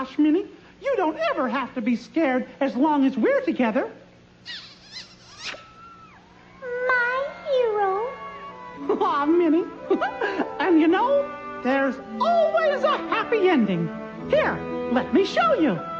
gosh, Minnie, you don't ever have to be scared as long as we're together. My hero. Aw, Minnie. And you know, there's always a happy ending. Here, let me show you.